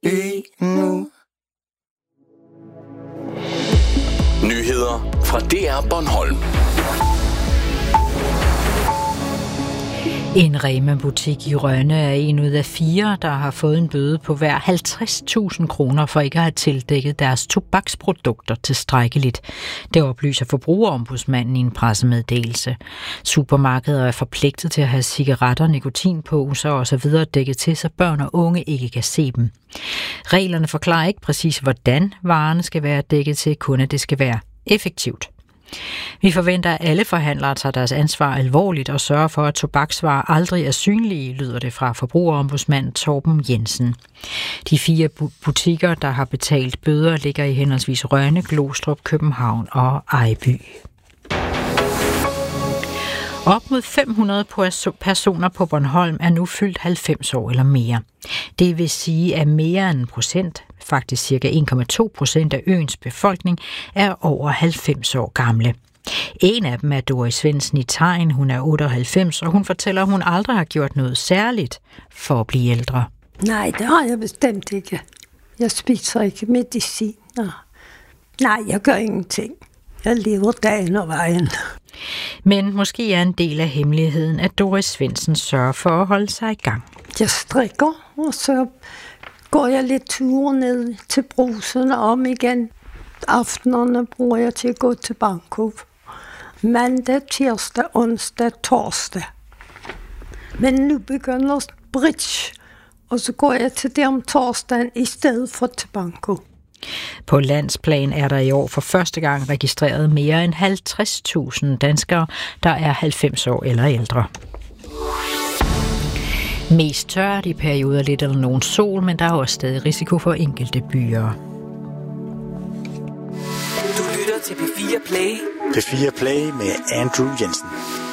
endnu. Nyheder fra DR Bornholm. En Rema-butik i Rønne er en ud af 4, der har fået en bøde på hver 50.000 kroner for ikke at have tildækket deres tobaksprodukter tilstrækkeligt. Det oplyser Forbrugerombudsmanden i en pressemeddelelse. Supermarkeder er forpligtet til at have cigaretter, nikotinposer og så videre dækket til, så børn og unge ikke kan se dem. Reglerne forklarer ikke præcis, hvordan varerne skal være dækket til, kun at det skal være effektivt. Vi forventer, at alle forhandlere tager deres ansvar alvorligt og sørger for, at tobaksvarer aldrig er synlige, lyder det fra Forbrugerombudsmand Torben Jensen. De 4 butikker, der har betalt bøder, ligger i henholdsvis Rønne, Glostrup, København og Ejby. Op mod 500 personer på Bornholm er nu fyldt 90 år eller mere. Det vil sige, at mere end 1%, faktisk ca. 1,2% af øens befolkning, er over 90 år gamle. En af dem er Doris Svendsen i Tegn. Hun er 98, og hun fortæller, at hun aldrig har gjort noget særligt for at blive ældre. Nej, det har jeg bestemt ikke. Jeg spiser ikke mediciner. Nej, jeg gør ingenting. Jeg lever dagen og vejen. Men måske er en del af hemmeligheden, at Doris Svendsen sørger for at holde sig i gang. Jeg strikker, og så går jeg lidt ture ned til Brugsen og om igen. Aftenerne bruger jeg til at gå til Banko. Mandag, tirsdag, onsdag, torsdag. Men nu begynder bridge, og så går jeg til det om torsdagen i stedet for til Banko. På landsplan er der i år for første gang registreret mere end 50.000 danskere, der er 90 år eller ældre. Mest tørt i perioder lidt eller nogen sol, men der er også stadig risiko for enkelte byer. Du lytter til P4 Play. P4 Play med Andrew Jensen.